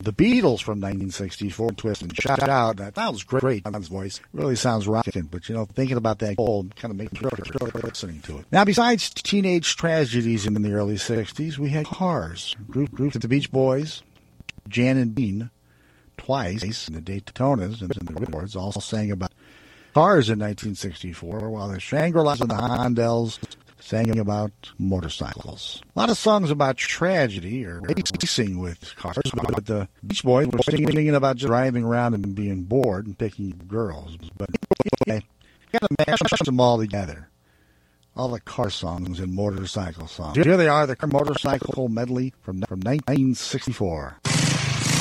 The Beatles from 1964, Twist and Shout. That was great. John's voice really sounds rocking, but thinking about that old kind of makes me listening to it. Now, besides teenage tragedies in the early 60s, we had Cars, groups of the Beach Boys, Jan and Dean, Twice, and the Daytonas, and the Billboards all sang about cars in 1964, while the Shangri-Las and the Hondells sang about motorcycles. A lot of songs about tragedy or racing with cars, but the Beach Boys were singing about just driving around and being bored and picking girls. But you got to mash them all together. All the car songs and motorcycle songs. Here they are, the motorcycle medley from 1964.